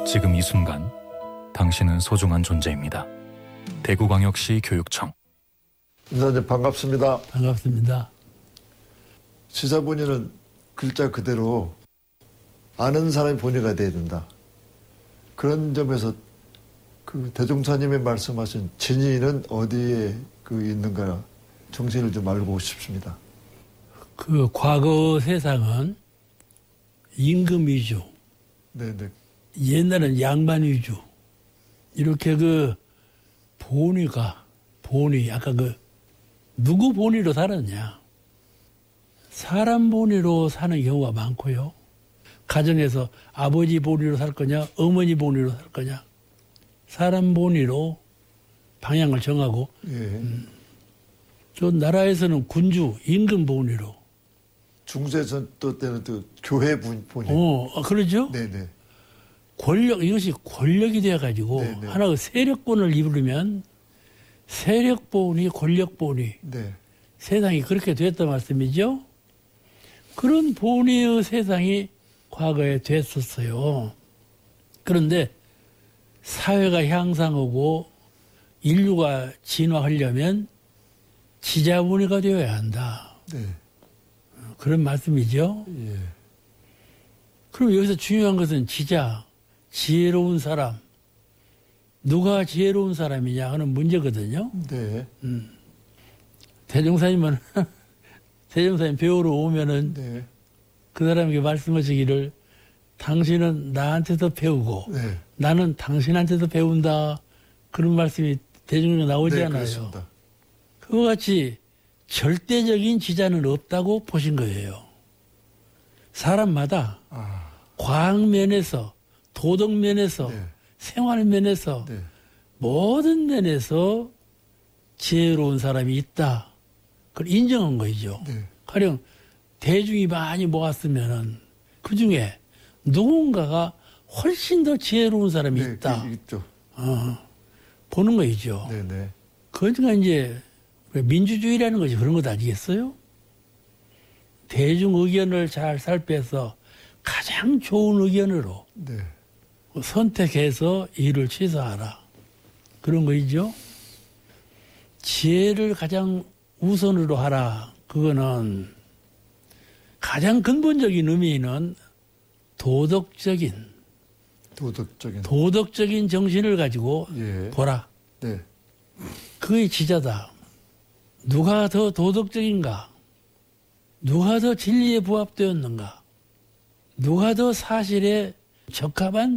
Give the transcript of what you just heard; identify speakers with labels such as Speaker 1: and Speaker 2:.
Speaker 1: 지금 이 순간 당신은 소중한 존재입니다. 대구광역시 교육청.
Speaker 2: 인사님 반갑습니다.
Speaker 3: 반갑습니다.
Speaker 2: 시사본의는 글자 그대로 아는 사람이 본의가 돼야 된다. 그런 점에서 그 대종사님이 말씀하신 진의는 어디에 있는가 정신을 좀 알고 싶습니다.
Speaker 3: 그 과거 세상은 임금 위주,
Speaker 2: 네네.
Speaker 3: 옛날은 양반 위주, 이렇게 본의, 아까 누구 본의로 살았냐. 사람 본의로 사는 경우가 많고요. 가정에서 아버지 본의로 살 거냐, 어머니 본의로 살 거냐. 사람 본의로 방향을 정하고,
Speaker 2: 예.
Speaker 3: 저 나라에서는 군주, 임금 본의로.
Speaker 2: 중세전도 때는 또 교회 본의.
Speaker 3: 그러죠?
Speaker 2: 네네.
Speaker 3: 이것이 권력이 되어가지고,
Speaker 2: 네네.
Speaker 3: 하나 세력본을 이루면 세력본이 권력본이.
Speaker 2: 네.
Speaker 3: 세상이 그렇게 됐단 말씀이죠. 그런 본의의 세상이 과거에 됐었어요. 그런데 사회가 향상하고 인류가 진화하려면 지자본의가 되어야 한다.
Speaker 2: 네.
Speaker 3: 그런 말씀이죠.
Speaker 2: 예.
Speaker 3: 그럼 여기서 중요한 것은 지혜로운 사람. 누가 지혜로운 사람이냐 하는 문제거든요.
Speaker 2: 네.
Speaker 3: 대종사님 배우러 오면은
Speaker 2: 네.
Speaker 3: 그 사람에게 말씀하시기를 당신은 나한테도 배우고
Speaker 2: 네.
Speaker 3: 나는 당신한테도 배운다. 그런 말씀이 대중에 나오지
Speaker 2: 네,
Speaker 3: 않아요.
Speaker 2: 그렇습니다.
Speaker 3: 그와 같이 절대적인 지자는 없다고 보신 거예요. 사람마다 과학면에서 도덕면에서
Speaker 2: 네.
Speaker 3: 생활면에서
Speaker 2: 네.
Speaker 3: 모든 면에서 지혜로운 사람이 있다. 그걸 인정한 거죠.
Speaker 2: 네.
Speaker 3: 가령 대중이 많이 모았으면은 그 중에 누군가가 훨씬 더 지혜로운 사람이
Speaker 2: 네,
Speaker 3: 있다.
Speaker 2: 있죠.
Speaker 3: 보는 거죠.
Speaker 2: 네네.
Speaker 3: 그러니까 이제 민주주의라는 것이 그런 것 아니겠어요? 대중 의견을 잘 살펴서 가장 좋은 의견으로
Speaker 2: 네.
Speaker 3: 선택해서 일을 취소하라. 그런 거이죠. 지혜를 가장 우선으로 하라. 그거는 가장 근본적인 의미는 도덕적인 정신을 가지고
Speaker 2: 예.
Speaker 3: 보라.
Speaker 2: 네.
Speaker 3: 그게 지자다. 누가 더 도덕적인가? 누가 더 진리에 부합되었는가? 누가 더 사실에 적합한